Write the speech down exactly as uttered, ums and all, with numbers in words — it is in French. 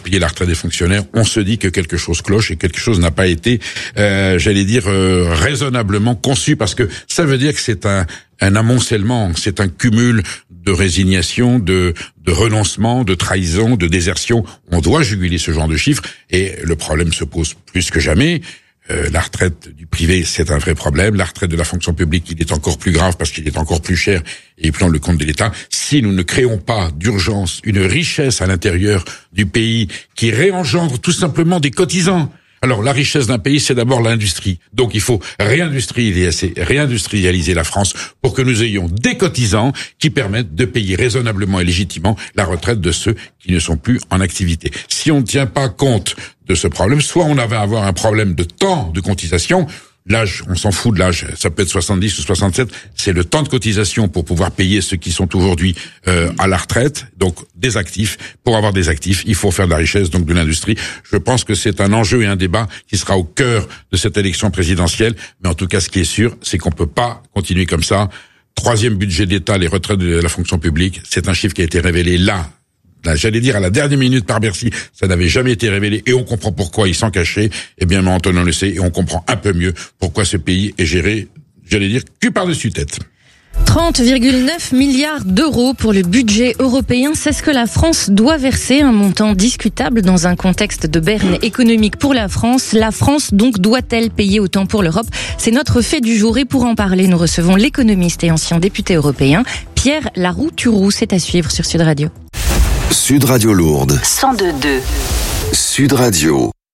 payer la retraite des fonctionnaires, on se dit que quelque chose cloche et quelque chose n'a pas été, euh, j'allais dire, euh, raisonnablement conçu, parce que ça veut dire que c'est un, un amoncellement, c'est un cumul de résignation, de, de renoncement, de trahison, de désertion. On doit juguler ce genre de chiffres, et le problème se pose plus que jamais. Euh, la retraite du privé, c'est un vrai problème. La retraite de la fonction publique, il est encore plus grave parce qu'il est encore plus cher et il prend le compte de l'État. Si nous ne créons pas d'urgence une richesse à l'intérieur du pays qui réengendre tout simplement des cotisants. Alors, la richesse d'un pays, c'est d'abord l'industrie. Donc, il faut réindustrialiser, réindustrialiser la France pour que nous ayons des cotisants qui permettent de payer raisonnablement et légitimement la retraite de ceux qui ne sont plus en activité. Si on ne tient pas compte de ce problème, soit on va avoir un problème de temps de cotisation. L'âge, on s'en fout de l'âge, ça peut être soixante-dix ou soixante-sept, c'est le temps de cotisation pour pouvoir payer ceux qui sont aujourd'hui euh, à la retraite, donc des actifs. Pour avoir des actifs, il faut faire de la richesse, donc de l'industrie. Je pense que c'est un enjeu et un débat qui sera au cœur de cette élection présidentielle, mais en tout cas, ce qui est sûr, c'est qu'on peut pas continuer comme ça. Troisième budget d'État, les retraites de la fonction publique, c'est un chiffre qui a été révélé là, j'allais dire à la dernière minute par Bercy, ça n'avait jamais été révélé et on comprend pourquoi ils s'en cachaient. Eh bien, maintenant on le sait et on comprend un peu mieux pourquoi ce pays est géré, j'allais dire, cul par-dessus tête. trente virgule neuf milliards d'euros pour le budget européen, c'est ce que la France doit verser, un montant discutable dans un contexte de berne économique pour la France. La France donc doit-elle payer autant pour l'Europe ? C'est notre fait du jour et pour en parler, nous recevons l'économiste et ancien député européen Pierre Larouturou. C'est à suivre sur Sud Radio. Sud Radio Lourdes. cent deux virgule deux. Sud Radio.